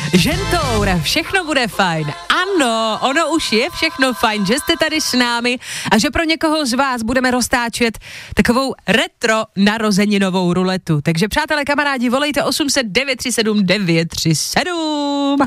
Žentour, všechno bude fajn. Ano, ono už je všechno fajn, že jste tady s námi a že pro někoho z vás budeme roztáčet takovou retro narozeninovou ruletu. Takže přátelé, kamarádi, volejte 800 937 937.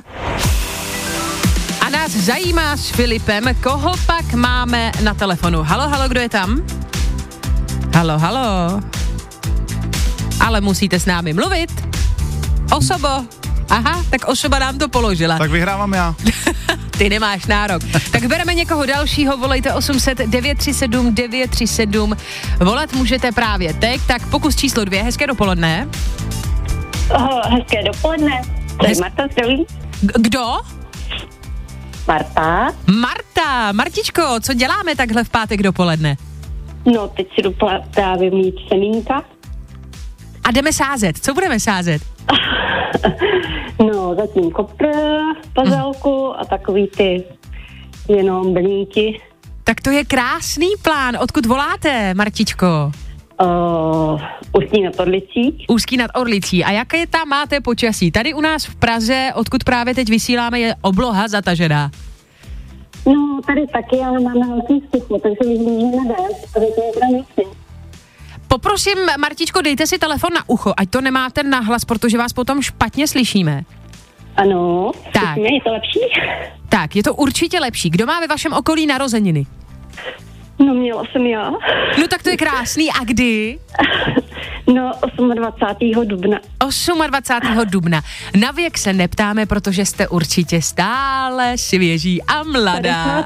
A nás zajímá s Filipem, koho pak máme na telefonu. Halo, kdo je tam? Halo. Ale musíte s námi mluvit. Osobo. Aha, tak osoba nám to položila. Tak vyhrávám já. Ty nemáš nárok. Tak bereme někoho dalšího, volejte 800 937 937. Volat můžete právě teď, tak pokus číslo 2, hezké dopoledne. Hezké dopoledne. Marta, zdravím. Kdo? Marta. Martičko, co děláme takhle v pátek dopoledne? No, teď si jdu právě mít semínka. A jdeme sázet. Co budeme sázet? No, zatím kopr, pazelku a takový ty jenom blínky. Tak to je krásný plán. Odkud voláte, Martičko? Ústí nad Orlicí. Ústí nad Orlicí. A jaké tam máte počasí? Tady u nás v Praze, odkud právě teď vysíláme, je obloha zatažená. No, tady taky, ale máme velký sucho, takže vyhlížíme déšť, tady to je teda nic. Poprosím, Martičko, dejte si telefon na ucho, ať to nemáte nahlas, protože vás potom špatně slyšíme. Ano, tak. Je to lepší? Tak, je to určitě lepší. Kdo má ve vašem okolí narozeniny? No, měla jsem já. No tak to je krásný. A kdy? No, 28. dubna. 28. dubna. Na věk se neptáme, protože jste určitě stále svěží a mladá.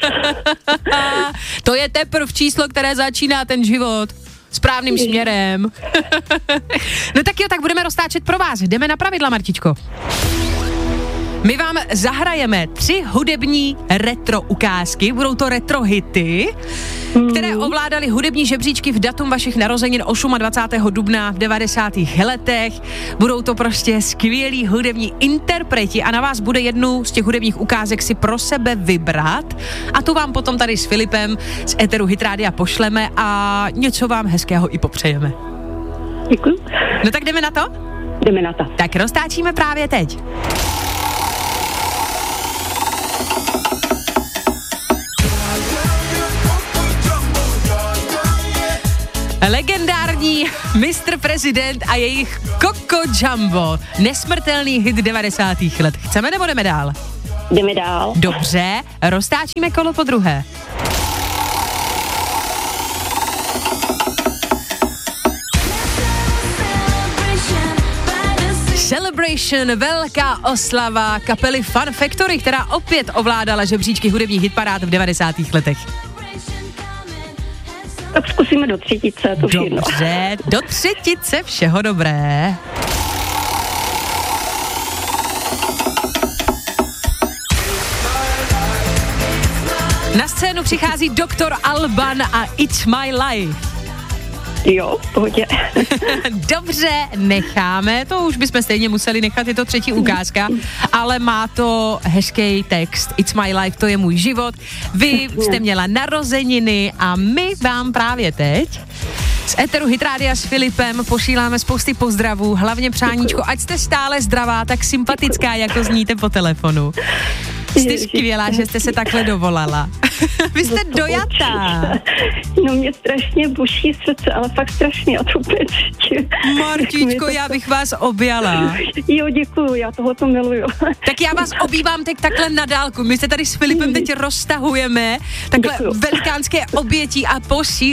To je teprv číslo, které začíná ten život správným směrem. No tak jo, tak budeme roztáčet pro vás. Jdeme na pravidla, Martičko. My vám zahrajeme 3 hudební retro ukázky, budou to retro hity, které ovládaly hudební žebříčky v datum vašich narozenin 28. dubna v 90. letech. Budou to prostě skvělí hudební interpreti a na vás bude jednu z těch hudebních ukázek si pro sebe vybrat a tu vám potom tady s Filipem z Eteru Hit Rádia pošleme a něco vám hezkého i popřejeme. Děkuji. No tak jdeme na to? Jdeme na to. Tak roztáčíme právě teď. Legendární Mr. President a jejich Coco Jumbo. Nesmrtelný hit 90. let. Chceme nebo jdeme dál? Jdeme dál. Dobře, roztáčíme kolo po druhé. Celebration, velká oslava kapely Fun Factory, která opět ovládala žebříčky hudebních hitparád v 90. letech. Tak zkusíme do třetice, to všechno. Dobře, do třetice všeho dobré. Na scénu přichází Dr. Alban a It's My Life. Jo, v pohodě. Dobře, necháme, to už bychom stejně museli nechat, je to třetí ukázka, ale má to hezký text. It's my life, to je můj život. Vy jste měla narozeniny a my vám právě teď z Eteru Hit Rádia s Filipem posíláme spousty pozdravů, hlavně přáníčko, ať jste stále zdravá, tak sympatická, jako zníte po telefonu. Jste skvělá, že jste se takhle dovolala. Vy jste dojatá. No mě strašně buší srdce, ale fakt strašně a to pečtě. Martičko, já bych vás objala. Jo, děkuju, já tohoto miluju. Tak já vás obývám teď takhle na dálku. My se tady s Filipem teď roztahujeme, takhle velikánské obětí a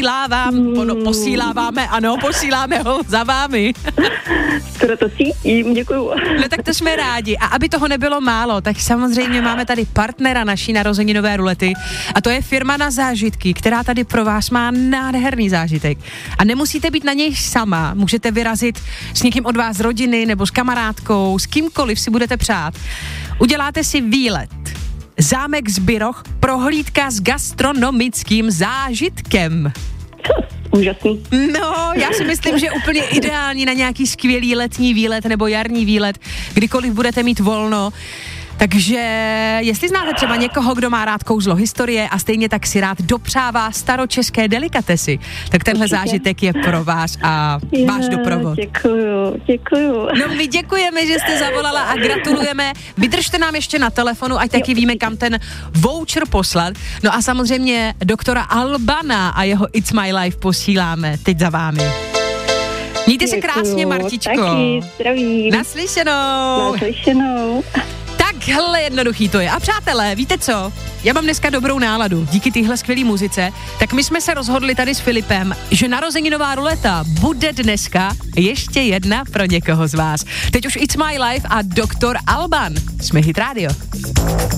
posíláme ho za vámi. Skoro to cítím, děkuju. No tak to jsme rádi. A aby toho nebylo málo, tak samozřejmě máme tady partnera naší narozeninové rulety a to je firma Na zážitky, která tady pro vás má nádherný zážitek. A nemusíte být na něj sama, můžete vyrazit s někým od vás z rodiny nebo s kamarádkou, s kýmkoliv si budete přát. Uděláte si výlet. Zámek Zbiroch, prohlídka s gastronomickým zážitkem. Úžasný. No, já si myslím, že úplně ideální na nějaký skvělý letní výlet nebo jarní výlet, kdykoliv budete mít volno. Takže jestli znáte třeba někoho, kdo má rád kouzlo historie a stejně tak si rád dopřává staročeské delikatesy, tak tenhle zážitek je pro vás a váš doprovod. Děkuju. No my děkujeme, že jste zavolala a gratulujeme. Vydržte nám ještě na telefonu, ať taky víme, kam ten voucher poslat. No a samozřejmě doktora Albana a jeho It's My Life posíláme teď za vámi. Mějte se krásně, Martičko. Taky, zdravím. Naslyšenou. Takhle jednoduchý to je. A přátelé, víte co? Já mám dneska dobrou náladu. Díky téhle skvělé muzice. Tak my jsme se rozhodli tady s Filipem, že narozeninová ruleta bude dneska ještě jedna pro někoho z vás. Teď už It's My Life a doktor Alban. Jsme Hit Radio.